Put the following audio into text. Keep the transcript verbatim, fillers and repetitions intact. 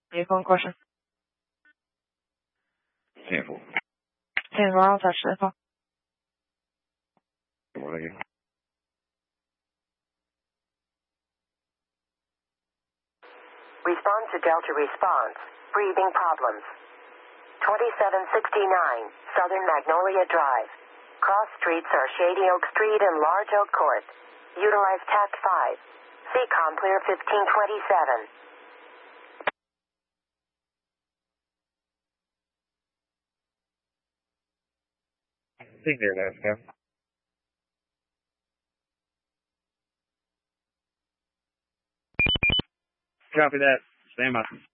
Vehicle in question. ten four. ten miles, touch the info. Response to Delta response. Breathing problems. twenty-seven sixty-nine Southern Magnolia Drive. Cross streets are Shady Oak Street and Large Oak Court. Utilize Tact five. C COM clear fifteen twenty-seven. See there, let's go. Copy that. Stand by.